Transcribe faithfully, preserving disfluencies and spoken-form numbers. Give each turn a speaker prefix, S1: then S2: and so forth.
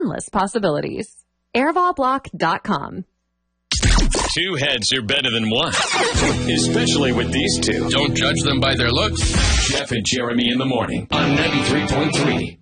S1: endless possibilities. Airval Block dot com.
S2: Two heads are better than one, especially with these two.
S3: Don't judge them by their looks.
S2: Jeff and Jeremy in the morning on ninety-three point three